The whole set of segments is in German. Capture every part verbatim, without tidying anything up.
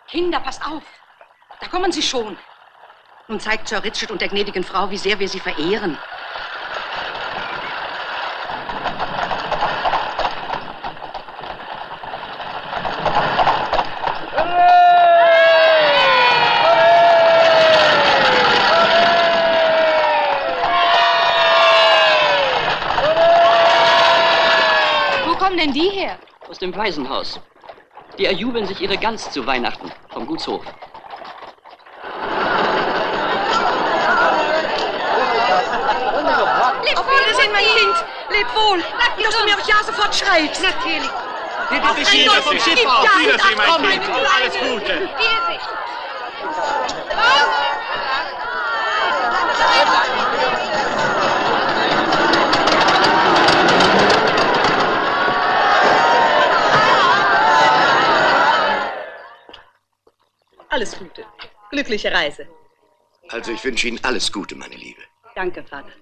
Kinder, passt auf. Da kommen sie schon. Nun zeigt Sir Richard und der gnädigen Frau, wie sehr wir sie verehren. Wo kommen denn die her? Aus dem Waisenhaus. Die erjubeln sich ihre Gans zu Weihnachten vom Gutshof. Auf Wiedersehen, mein Kind. Leb wohl. Dass du mir auch ja sofort schreibst. Natürlich. Bitte die Schiene vom Schiff auf. Ja, Wiedersehen, mein komm, Kind. meine Alles Gute. Alles Gute. Glückliche Reise. Also ich wünsche Ihnen alles Gute, meine Liebe. Danke, Vater.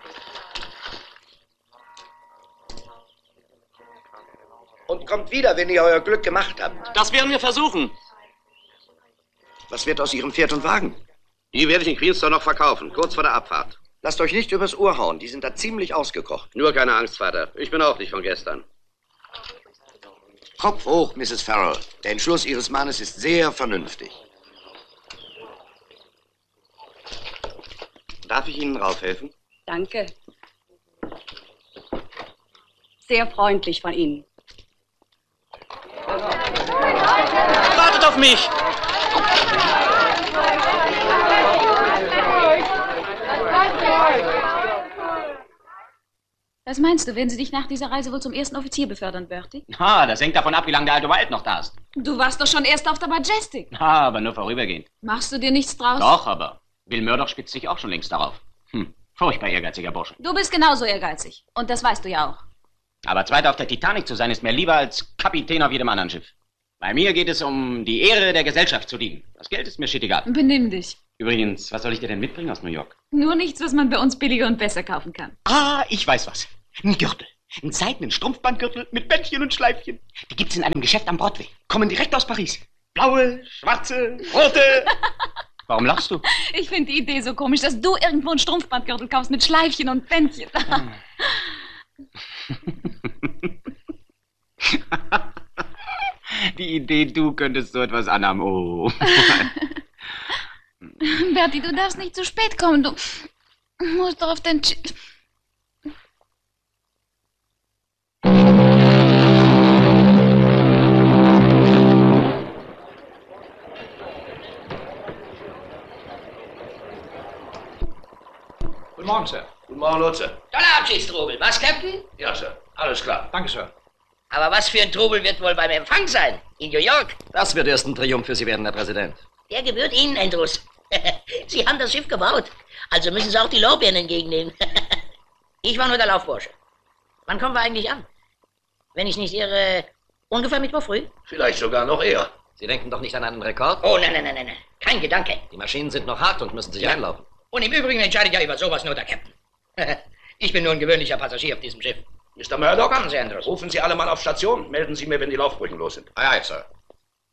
Und kommt wieder, wenn ihr euer Glück gemacht habt. Das werden wir versuchen. Was wird aus Ihrem Pferd und Wagen? Die werde ich in Queenstown noch verkaufen, kurz vor der Abfahrt. Lasst euch nicht übers Ohr hauen, die sind da ziemlich ausgekocht. Nur keine Angst, Vater. Ich bin auch nicht von gestern. Kopf hoch, Misses Farrell. Der Entschluss Ihres Mannes ist sehr vernünftig. Darf ich Ihnen raufhelfen? Danke. Sehr freundlich von Ihnen. Wartet auf mich! Was meinst du, werden sie dich nach dieser Reise wohl zum ersten Offizier befördern, Bertie? Ah, das hängt davon ab, wie lange der alte Wild noch da ist. Du warst doch schon erst auf der Majestic. Ah, aber nur vorübergehend. Machst du dir nichts draus? Doch, aber Bill Murdoch spitzt sich auch schon längst darauf. Hm, furchtbar ehrgeiziger Bursche. Du bist genauso ehrgeizig. Und das weißt du ja auch. Aber Zweiter auf der Titanic zu sein, ist mir lieber als Kapitän auf jedem anderen Schiff. Bei mir geht es um die Ehre der Gesellschaft zu dienen. Das Geld ist mir schittegal. Benimm dich. Übrigens, was soll ich dir denn mitbringen aus New York? Nur nichts, was man bei uns billiger und besser kaufen kann. Ah, ich weiß was. Ein Gürtel. Ein seidenen Strumpfbandgürtel mit Bändchen und Schleifchen. Die gibt's in einem Geschäft am Broadway. Kommen direkt aus Paris. Blaue, schwarze, rote. Warum lachst du? Ich finde die Idee so komisch, dass du irgendwo einen Strumpfbandgürtel kaufst mit Schleifchen und Bändchen. Hm. Die Idee, du könntest so etwas anhaben. Oh. Bertie, du darfst nicht zu spät kommen. Du musst doch auf den... Ch Guten Morgen, Sir. Guten Morgen, Lutze. Toller Abschiedstrubel. Was, Captain? Ja, Sir. Alles klar. Danke, Sir. Aber was für ein Trubel wird wohl beim Empfang sein? In New York? Das wird erst ein Triumph für Sie werden, Herr Präsident. Der gebührt Ihnen, Andrews. Sie haben das Schiff gebaut. Also müssen Sie auch die Lorbeeren entgegennehmen. Ich war nur der Laufbursche. Wann kommen wir eigentlich an? Wenn ich nicht irre, ungefähr Mittwoch früh? Vielleicht sogar noch eher. Sie denken doch nicht an einen Rekord? Oh, nein, nein, nein, nein. Kein Gedanke. Die Maschinen sind noch hart und müssen sich Ja. einlaufen. Und im Übrigen entscheidet ja über sowas nur der Captain. Ich bin nur ein gewöhnlicher Passagier auf diesem Schiff. Mister Murdoch, Kommen Sie, Andrews. rufen Sie alle mal auf Station. Melden Sie mir, wenn die Laufbrüchen los sind. Aye, aye, Sir.